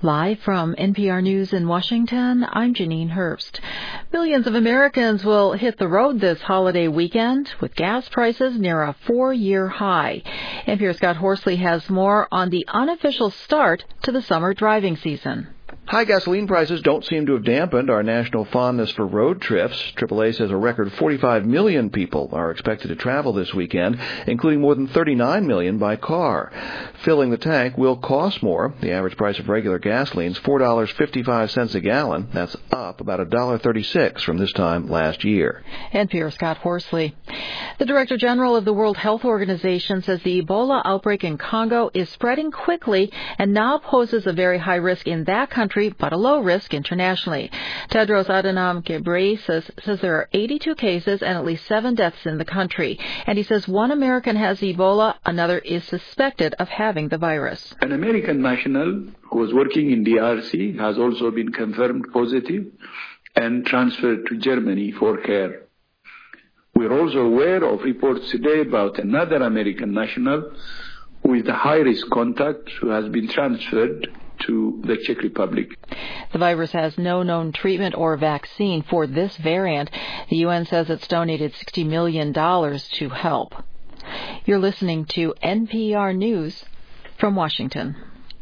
Live from NPR News in Washington, I'm Janine Herbst. Millions of Americans will hit the road this holiday weekend with gas prices near a 4-year high. NPR's Scott Horsley has more on the unofficial start to the summer driving season. High gasoline prices don't seem to have dampened our national fondness for road trips. AAA says a record 45 million people are expected to travel this weekend, including more than 39 million by car. Filling the tank will cost more. The average price of regular gasoline is $4.55 a gallon. That's up about $1.36 from this time last year. NPR's Scott Horsley. The Director General of the World Health Organization says the Ebola outbreak in Congo is spreading quickly and now poses a very high risk in that country, but a low risk internationally. Tedros Adhanom Ghebreyesus says there are 82 cases and at least 7 deaths in the country. And he says one American has Ebola, another is suspected of having the virus. An American national who was working in DRC has also been confirmed positive and transferred to Germany for care. We're also aware of reports today about another American national with a high-risk contact who has been transferred to the Czech Republic. The virus has no known treatment or vaccine for this variant. The UN says it's donated $60 million to help. You're listening to NPR News from Washington.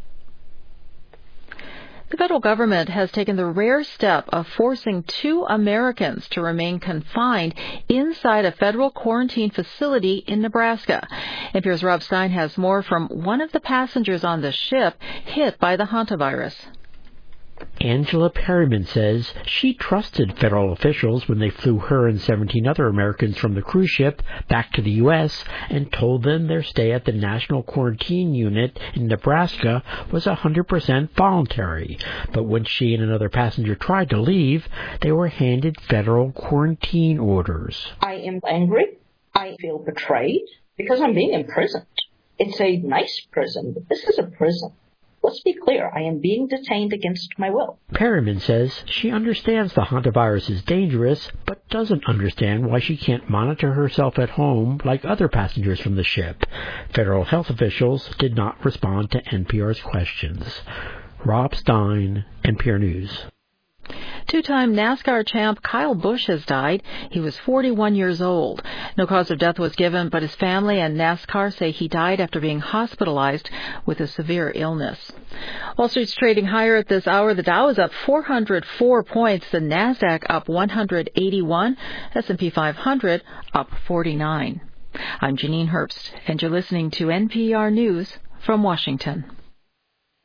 The federal government has taken the rare step of forcing 2 Americans to remain confined inside a federal quarantine facility in Nebraska. NPR's Rob Stein has more from one of the passengers on the ship hit by the hantavirus. Angela Perryman says she trusted federal officials when they flew her and 17 other Americans from the cruise ship back to the U.S. and told them their stay at the National Quarantine Unit in Nebraska was 100% voluntary. But when she and another passenger tried to leave, they were handed federal quarantine orders. I am angry. I feel betrayed because I'm being imprisoned. It's a nice prison, but this is a prison. Let's be clear, I am being detained against my will. Perryman says she understands the hantavirus is dangerous, but doesn't understand why she can't monitor herself at home like other passengers from the ship. Federal health officials did not respond to NPR's questions. Rob Stein, NPR News. 2-time NASCAR champ Kyle Busch has died. He was 41 years old. No cause of death was given, but his family and NASCAR say he died after being hospitalized with a severe illness. Wall Street's trading higher at this hour. The Dow is up 404 points. The NASDAQ up 181. S&P 500 up 49. I'm Janine Herbst, and you're listening to NPR News from Washington.